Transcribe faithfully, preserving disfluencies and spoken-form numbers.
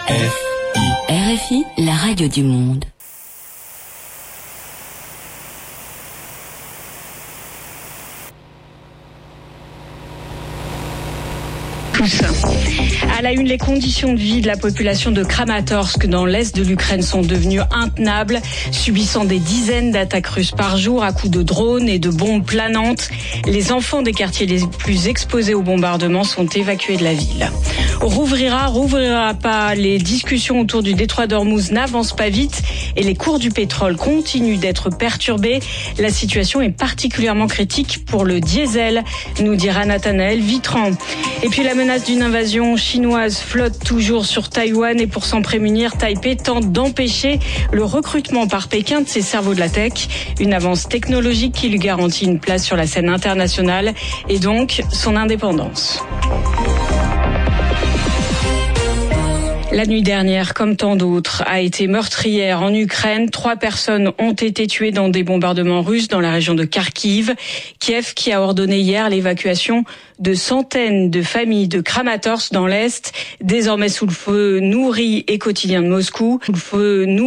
R F I, la radio du monde. À la une, les conditions de vie de la population de Kramatorsk dans l'est de l'Ukraine sont devenues intenables, subissant des dizaines d'attaques russes par jour à coups de drones et de bombes planantes. Les enfants des quartiers les plus exposés aux bombardements sont évacués de la ville. Rouvrira, rouvrira pas, les discussions autour du détroit d'Ormuz n'avancent pas vite et les cours du pétrole continuent d'être perturbés. La situation est particulièrement critique pour le diesel, nous dira Nathanaël Vitran. Et puis la menace d'une invasion chinoise flotte toujours sur Taïwan et pour s'en prémunir, Taipei tente d'empêcher le recrutement par Pékin de ses cerveaux de la tech, une avance technologique qui lui garantit une place sur la scène internationale et donc son indépendance. La nuit dernière, comme tant d'autres, a été meurtrière en Ukraine. Trois personnes ont été tuées dans des bombardements russes dans la région de Kharkiv. Kiev qui a ordonné hier l'évacuation de centaines de familles de Kramatorsk dans l'Est, désormais sous le feu nourri et quotidien de Moscou. Sous le feu nourri